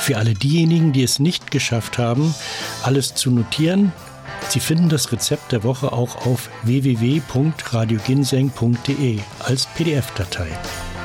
Für alle diejenigen, die es nicht geschafft haben, alles zu notieren, Sie finden das Rezept der Woche auch auf www.radioginseng.de als PDF-Datei.